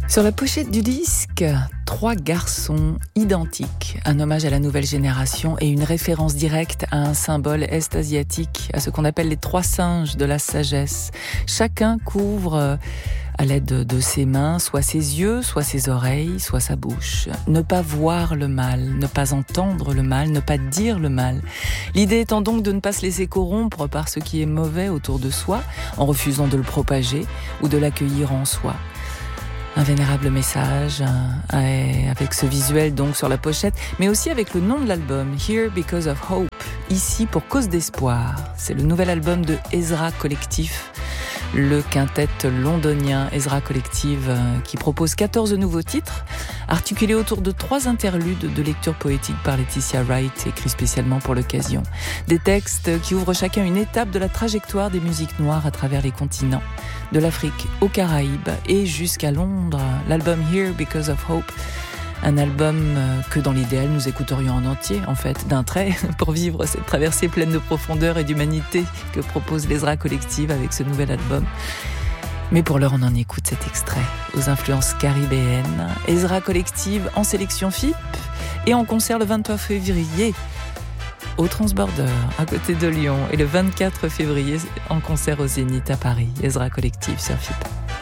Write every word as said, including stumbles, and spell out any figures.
Sur la pochette du disque, trois garçons identiques, un hommage à la nouvelle génération et une référence directe à un symbole est-asiatique, à ce qu'on appelle les trois singes de la sagesse. Chacun couvre à l'aide de ses mains, soit ses yeux, soit ses oreilles, soit sa bouche. Ne pas voir le mal, ne pas entendre le mal, ne pas dire le mal. L'idée étant donc de ne pas se laisser corrompre par ce qui est mauvais autour de soi, en refusant de le propager ou de l'accueillir en soi. Un vénérable message, un, un, avec ce visuel donc sur la pochette, mais aussi avec le nom de l'album, Here Because of Hope, ici pour cause d'espoir. C'est le nouvel album de Ezra Collective, le quintet londonien Ezra Collective, euh, qui propose quatorze nouveaux titres, articulés autour de trois interludes de lecture poétique par Laetitia Wright, écrits spécialement pour l'occasion. Des textes qui ouvrent chacun une étape de la trajectoire des musiques noires à travers les continents, de l'Afrique aux Caraïbes et jusqu'à Londres. L'album Here Because of Hope, un album que dans l'idéal nous écouterions en entier, en fait, d'un trait, pour vivre cette traversée pleine de profondeur et d'humanité que propose l'Ezra Collective avec ce nouvel album. Mais pour l'heure, on en écoute cet extrait aux influences caribéennes. Ezra Collective en sélection F I P et en concert le vingt-trois février au Transborder, à côté de Lyon, et le vingt-quatre février en concert au Zénith à Paris. Ezra Collective sur F I P.